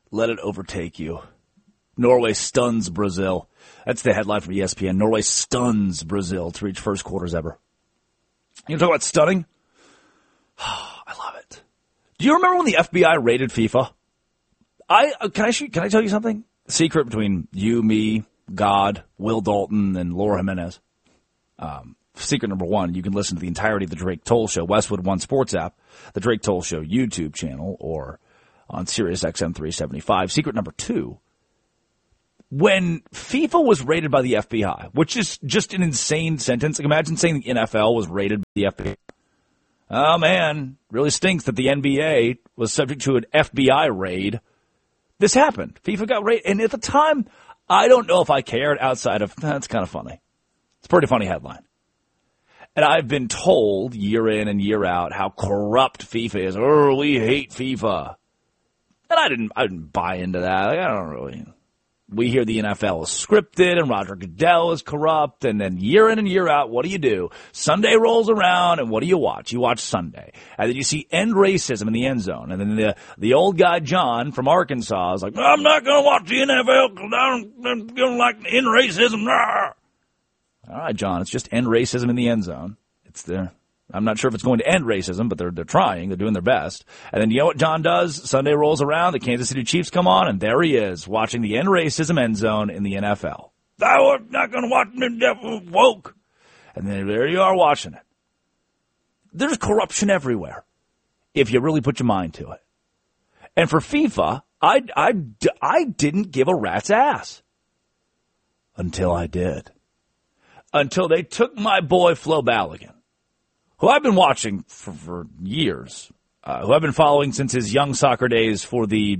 Let it overtake you. Norway stuns Brazil. That's the headline from ESPN. Norway stuns Brazil to reach first quarters ever. You talk about stunning? I love it. Do you remember when the FBI raided FIFA? Can I tell you something? Secret between you, me, God, Will Dalton, and Laura Jimenez. Secret number one, you can listen to the entirety of the Drake Toll Show, Westwood One Sports app, the Drake Toll Show YouTube channel, or on Sirius XM 375. Secret number two, when FIFA was raided by the FBI, which is just an insane sentence. Like, imagine saying the NFL was raided by the FBI. Oh, man, really stinks that the NBA was subject to an FBI raid. This happened. FIFA got raided. And at the time, I don't know if I cared outside of, that's kind of funny. It's a pretty funny headline. And I've been told year in and year out how corrupt FIFA is. Oh, we hate FIFA. And I didn't buy into that. Like, I don't really. We hear the NFL is scripted and Roger Goodell is corrupt, and then year in and year out, what do? Sunday rolls around, and what do you watch? You watch Sunday. And then you see end racism in the end zone. And then the old guy, John, from Arkansas, is like, I'm not going to watch the NFL because I don't like end racism. Nah. All right, John, it's just end racism in the end zone. I'm not sure if it's going to end racism, but they're trying. They're doing their best. And then you know what John does? Sunday rolls around, the Kansas City Chiefs come on, and there he is, watching the end racism end zone in the NFL. I'm not going to watch the woke. And then there you are watching it. There's corruption everywhere, if you really put your mind to it. And for FIFA, I didn't give a rat's ass. Until I did. Until they took my boy Flo Balogun, who I've been watching for years, who I've been following since his young soccer days for the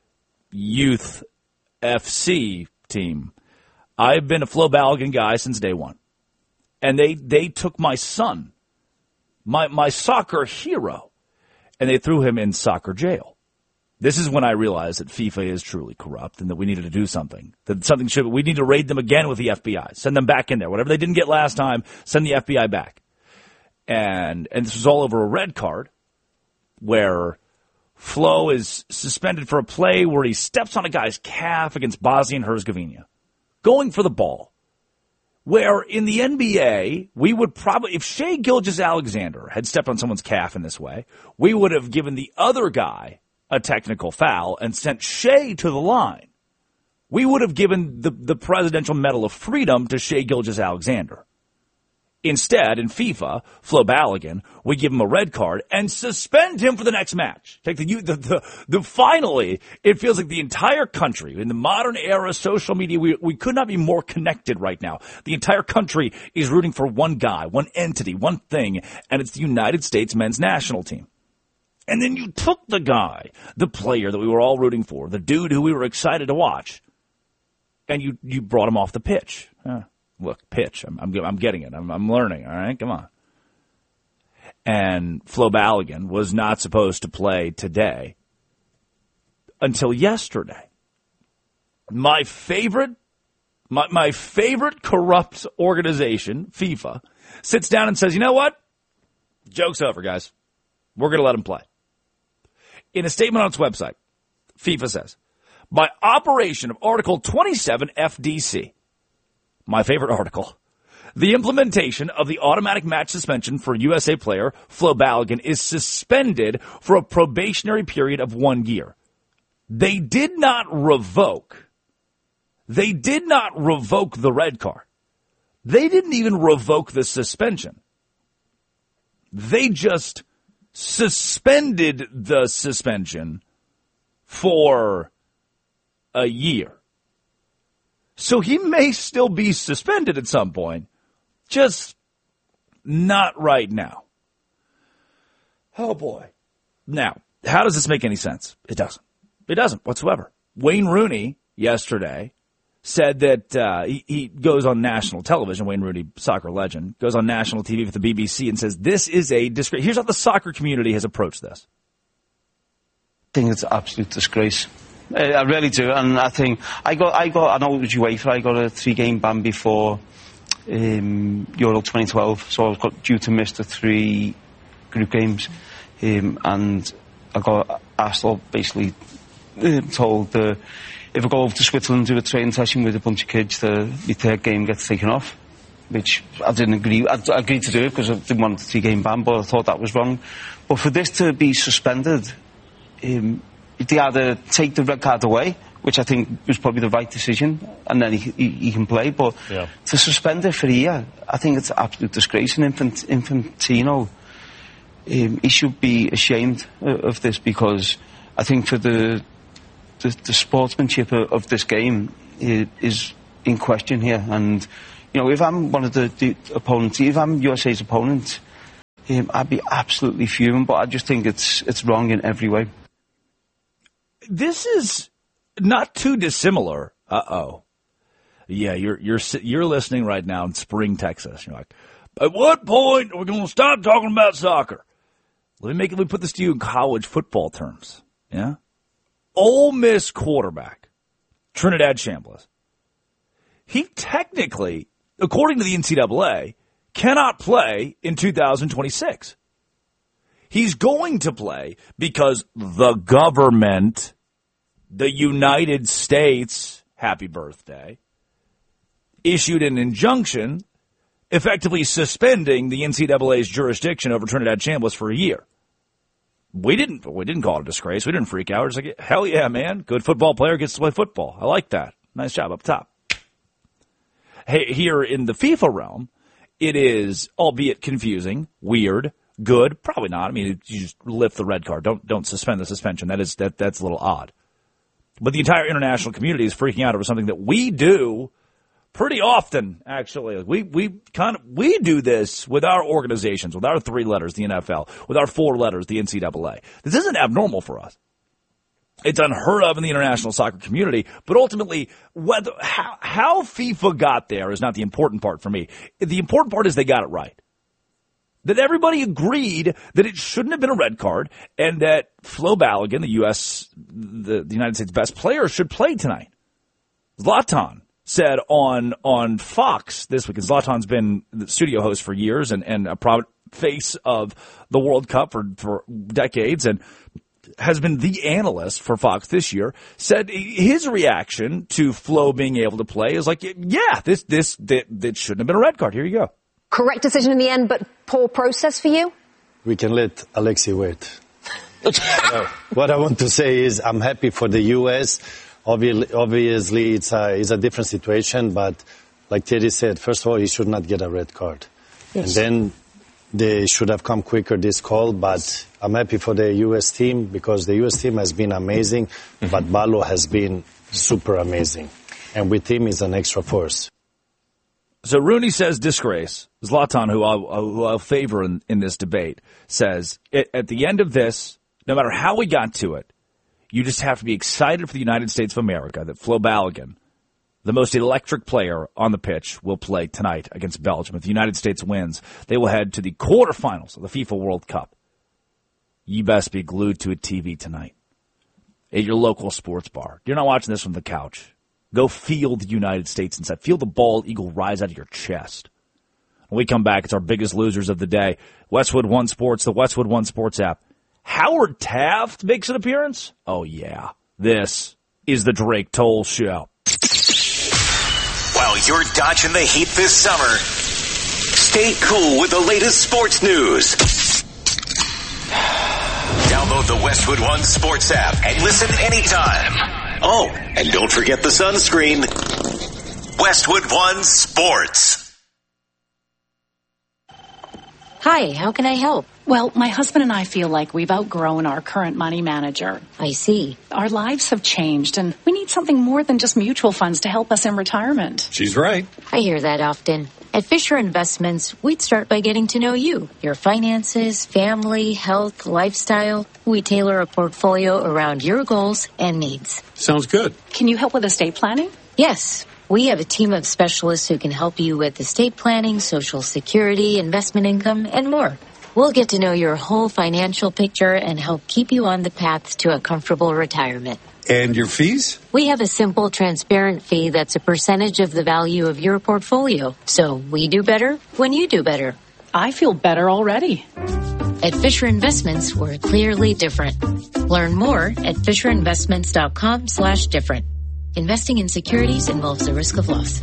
youth FC team. I've been a Flo Balogun guy since day one. And they took my son, my soccer hero, and they threw him in soccer jail. This is when I realized that FIFA is truly corrupt and that we needed to do something. We need to raid them again with the FBI. Send them back in there. Whatever they didn't get last time, send the FBI back. And this was all over a red card where Flo is suspended for a play where he steps on a guy's calf against Bosnia and Herzegovina, going for the ball. Where in the NBA, we would probably, if Shai Gilgeous-Alexander had stepped on someone's calf in this way, we would have given the other guy a technical foul and sent Shai to the line. We would have given the Presidential Medal of Freedom to Shai Gilgeous-Alexander. Instead, in FIFA, Flo Balogun, we give him a red card and suspend him for the next match. Finally, it feels like the entire country, in the modern era, social media, we could not be more connected right now. The entire country is rooting for one guy, one entity, one thing, and it's the United States men's national team. And then you took the guy, the player that we were all rooting for, the dude who we were excited to watch, and you brought him off the pitch. Look, pitch. I'm getting it. I'm learning. All right, come on. And Flo Balogun was not supposed to play today until yesterday. My favorite corrupt organization, FIFA, sits down and says, you know what? Joke's over, guys. We're going to let him play. In a statement on its website, FIFA says, by operation of Article 27 FDC, my favorite article, the implementation of the automatic match suspension for USA player Flo Balogun is suspended for a probationary period of 1 year. They did not revoke the red card. They didn't even revoke the suspension. They just suspended the suspension for a year. So he may still be suspended at some point, just not right now. Oh, boy. Now, how does this make any sense? It doesn't. It doesn't whatsoever. Wayne Rooney yesterday said that he goes on national television, Wayne Rooney, soccer legend, goes on national TV with the BBC and says this is a disgrace. Here's how the soccer community has approached this. I think it's an absolute disgrace. I really do, and I think I know it was UEFA. I got a 3-game ban before Euro 2012, so I was due to miss the 3 group games, and I got asked, basically, told if I go over to Switzerland and do a training session with a bunch of kids, the third game gets taken off, which I didn't agree. I agreed to do it because I didn't want a 3-game ban, but I thought that was wrong. But for this to be suspended, they either take the red card away, which I think was probably the right decision, and then he can play. But to suspend it for a year, I think it's an absolute disgrace. And Infantino, he should be ashamed of this, because I think for the sportsmanship of this game is in question here. And, you know, if I'm one of the opponents, if I'm USA's opponent, I'd be absolutely fuming, but I just think it's wrong in every way. This is not too dissimilar. Yeah, you're listening right now in Spring, Texas. You're like, at what point are we going to stop talking about soccer? Let me put this to you in college football terms. Yeah, Ole Miss quarterback Trinidad Chambliss. He technically, according to the NCAA, cannot play in 2026. He's going to play because the government, the United States, happy birthday, issued an injunction effectively suspending the NCAA's jurisdiction over Trinidad Chambliss for a year. We didn't call it a disgrace. We didn't freak out. We're just like, hell yeah, man. Good football player gets to play football. I like that. Nice job up top. Hey, here in the FIFA realm, it is, albeit confusing, weird, good, probably not. I mean, you just lift the red card. Don't suspend the suspension. That's a little odd. But the entire international community is freaking out over something that we do pretty often, actually. We do this with our organizations, with our 3 letters, the NFL, with our 4 letters, the NCAA. This isn't abnormal for us. It's unheard of in the international soccer community, but ultimately, how FIFA got there is not the important part for me. The important part is they got it right. That everybody agreed that it shouldn't have been a red card, and that Flo Balogun, the United States' best player, should play tonight. Zlatan said on Fox this week, and Zlatan's been the studio host for years and a prominent face of the World Cup for decades, and has been the analyst for Fox this year, said his reaction to Flo being able to play is like, yeah, this shouldn't have been a red card. Here you go. Correct decision in the end, but poor process for you? We can let Alexei wait. What I want to say is I'm happy for the U.S. Obviously, it's a different situation, but like Thierry said, first of all, he should not get a red card. Yes. And then they should have come quicker, this call, but I'm happy for the U.S. team because the U.S. team has been amazing, but Balo has been super amazing. And with him, is an extra force. So Rooney says disgrace. Zlatan, who I'll favor in this debate, says at the end of this, no matter how we got to it, you just have to be excited for the United States of America that Flo Balogun, the most electric player on the pitch, will play tonight against Belgium. If the United States wins, they will head to the quarterfinals of the FIFA World Cup. You best be glued to a TV tonight at your local sports bar. You're not watching this from the couch. Go feel the United States inside. Feel the bald eagle rise out of your chest. When we come back, it's our biggest losers of the day. Westwood One Sports, the Westwood One Sports app. Howard Taft makes an appearance? Oh, yeah. This is the Drake Toll Show. While you're dodging the heat this summer, stay cool with the latest sports news. Download the Westwood One Sports app and listen anytime. Oh, and don't forget the sunscreen. Westwood One Sports. Hi, how can I help? Well, my husband and I feel like we've outgrown our current money manager. I see. Our lives have changed, and we need something more than just mutual funds to help us in retirement. She's right. I hear that often. At Fisher Investments, we'd start by getting to know you, your finances, family, health, lifestyle. We tailor a portfolio around your goals and needs. Sounds good. Can you help with estate planning? Yes. We have a team of specialists who can help you with estate planning, Social Security, investment income, and more. We'll get to know your whole financial picture and help keep you on the path to a comfortable retirement. And your fees? We have a simple, transparent fee that's a percentage of the value of your portfolio. So we do better when you do better. I feel better already. At Fisher Investments, we're clearly different. Learn more at FisherInvestments.com/different. Investing in securities involves the risk of loss.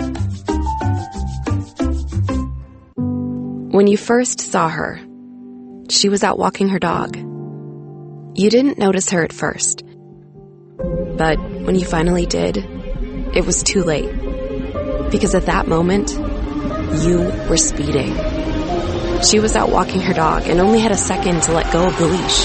When you first saw her, she was out walking her dog. You didn't notice her at first. But when you finally did, it was too late. Because at that moment, you were speeding. She was out walking her dog and only had a second to let go of the leash.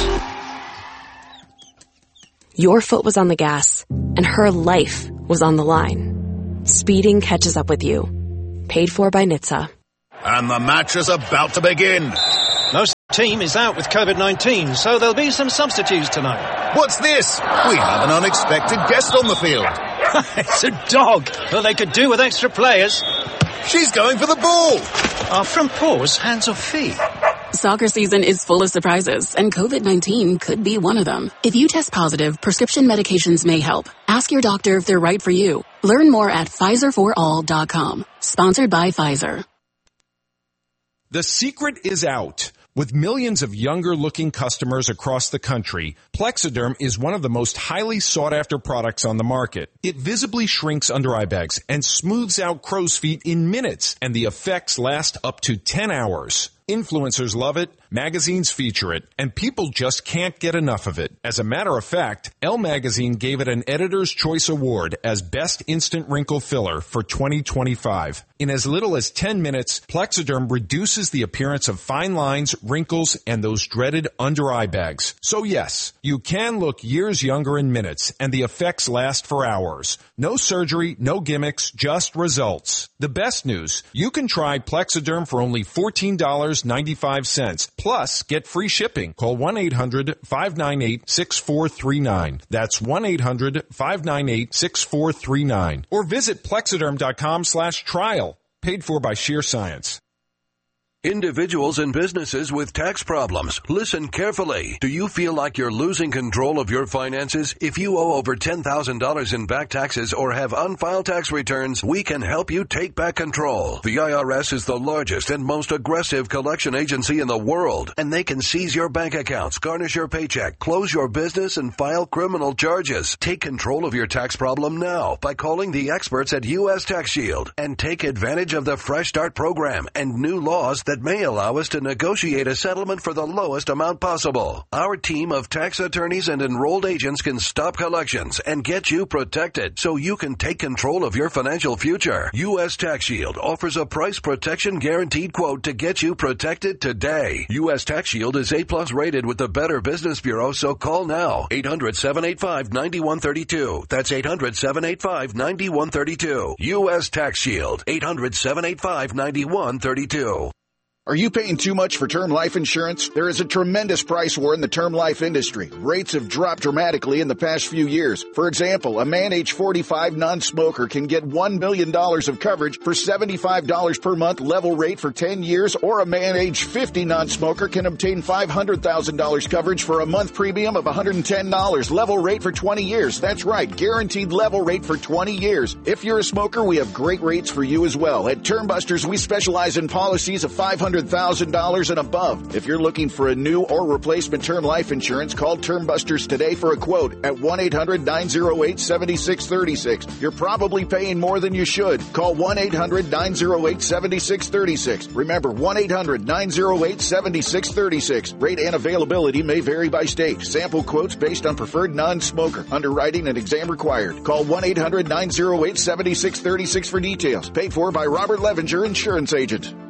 Your foot was on the gas, and her life was on the line. Speeding catches up with you. Paid for by NHTSA. And the match is about to begin. Most team is out with COVID-19, so there'll be some substitutes tonight. What's this? We have an unexpected guest on the field. It's a dog. Well, they could do with extra players. She's going for the ball. Are front paws hands or feet? Soccer season is full of surprises, and COVID-19 could be one of them. If you test positive, prescription medications may help. Ask your doctor if they're right for you. Learn more at PfizerForAll.com. Sponsored by Pfizer. The secret is out. With millions of younger-looking customers across the country, Plexiderm is one of the most highly sought-after products on the market. It visibly shrinks under eye bags and smooths out crow's feet in minutes, and the effects last up to 10 hours. Influencers love it, magazines feature it, and people just can't get enough of it. As a matter of fact, Elle Magazine gave it an Editor's Choice Award as Best Instant Wrinkle Filler for 2025. In as little as 10 minutes, Plexiderm reduces the appearance of fine lines, wrinkles, and those dreaded under-eye bags. So yes, you can look years younger in minutes, and the effects last for hours. No surgery, no gimmicks, just results. The best news, you can try Plexiderm for only $14.95. Plus, get free shipping. Call 1-800-598-6439. That's 1-800-598-6439. Or visit Plexiderm.com/trial. Paid for by Sheer Science. Individuals and businesses with tax problems, listen carefully. Do you feel like you're losing control of your finances? If you owe over $10,000 in back taxes or have unfiled tax returns, we can help you take back control. The IRS is the largest and most aggressive collection agency in the world, and they can seize your bank accounts, garnish your paycheck, close your business, and file criminal charges. Take control of your tax problem now by calling the experts at U.S. Tax Shield and take advantage of the Fresh Start program and new laws that may allow us to negotiate a settlement for the lowest amount possible. Our team of tax attorneys and enrolled agents can stop collections and get you protected so you can take control of your financial future. U.S. Tax Shield offers a price protection guaranteed quote to get you protected today. U.S. Tax Shield is A+ rated with the Better Business Bureau, so call now. 800-785-9132. That's 800-785-9132. U.S. Tax Shield. 800-785-9132. Are you paying too much for term life insurance? There is a tremendous price war in the term life industry. Rates have dropped dramatically in the past few years. For example, a man age 45 non-smoker can get $1 million of coverage for $75 per month level rate for 10 years, or a man age 50 non-smoker can obtain $500,000 coverage for a month premium of $110 level rate for 20 years. That's right, guaranteed level rate for 20 years. If you're a smoker, we have great rates for you as well. At Termbusters, we specialize in policies of $500,000 and above. If you're looking for a new or replacement term life insurance, call Termbusters today for a quote at 1-800-908-7636. You're probably paying more than you should. Call 1-800-908-7636. Remember, 1-800-908-7636. Rate and availability may vary by state. Sample quotes based on preferred non-smoker. Underwriting and exam required. Call 1-800-908-7636 for details. Paid for by Robert Levinger, Insurance Agent.